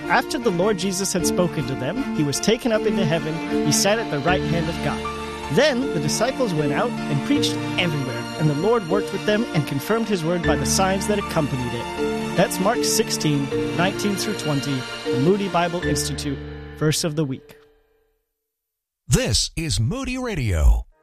After the Lord Jesus had spoken to them, he was taken up into heaven. He sat at the right hand of God. Then the disciples went out and preached everywhere, and the Lord worked with them and confirmed his word by the signs that accompanied it. That's Mark 16, 19 through 20, the Moody Bible Institute, Verse of the Week. This is Moody Radio.